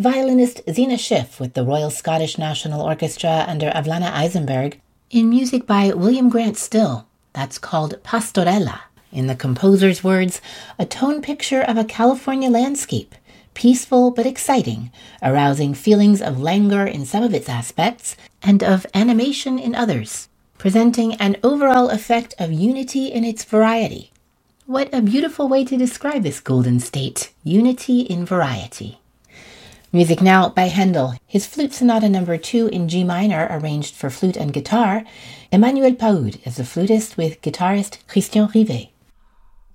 violinist Zina Schiff with the Royal Scottish National Orchestra under Avlana Eisenberg, in music by William Grant Still, that's called Pastorella. In the composer's words, a tone picture of a California landscape, peaceful but exciting, arousing feelings of languor in some of its aspects and of animation in others, presenting an overall effect of unity in its variety. What a beautiful way to describe this golden state, unity in variety. Music now by Handel, his Flute Sonata No. 2 in G minor arranged for flute and guitar. Emmanuel Paoud is the flutist with guitarist Christian Rivet.